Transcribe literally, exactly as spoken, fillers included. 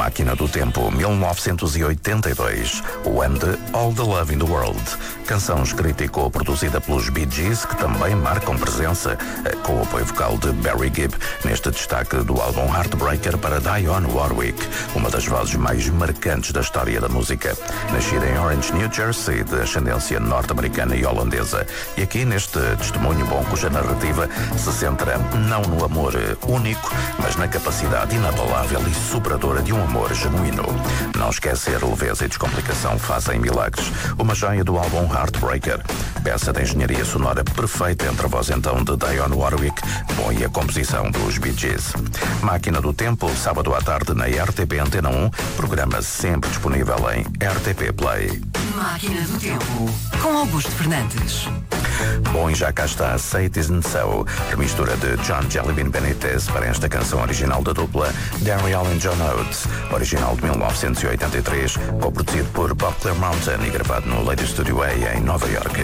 Máquina do Tempo, mil novecentos e oitenta e dois, When the All the Love in the World. Canção escrita e co-produzida pelos Bee Gees, que também marcam presença com o apoio vocal de Barry Gibb, neste destaque do álbum Heartbreaker para Dionne Warwick, uma das vozes mais marcantes da história da música. Nascida em Orange, New Jersey, de ascendência norte-americana e holandesa, e aqui neste testemunho bom cuja narrativa se centra não no amor único, mas na capacidade inabalável e superadora de um amor genuíno. Não esquecer, leveza e descomplicação fazem milagres. Uma joia do álbum Heartbreaker, peça de engenharia sonora perfeita entre a voz então de Dionne Warwick, bom, e a composição dos Bee Gees. Máquina do Tempo, sábado à tarde na R T P Antena um, programa sempre disponível em R T P Play. Máquina do Tempo, com Augusto Fernandes. Bom, e já cá está Say It Isn't So, remistura de John Jellybean Benitez para esta canção original da dupla Daryl and John Oates, original de mil novecentos e oitenta e três, co-produzido por Buckler Mountain e gravado no Lady Studio A em Nova York.